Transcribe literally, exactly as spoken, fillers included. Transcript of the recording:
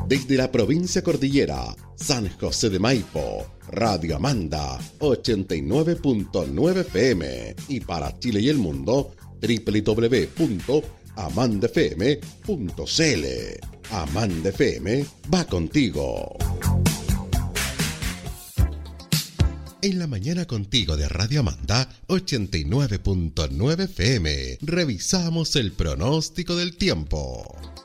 Desde la provincia cordillera, San José de Maipo, Radio Amanda ochenta y nueve punto nueve F M y para Chile y el mundo doble u doble u doble u punto amanda f m punto c l. Amanda F M va contigo. En la mañana contigo de Radio Amanda ochenta y nueve punto nueve F M revisamos el pronóstico del tiempo.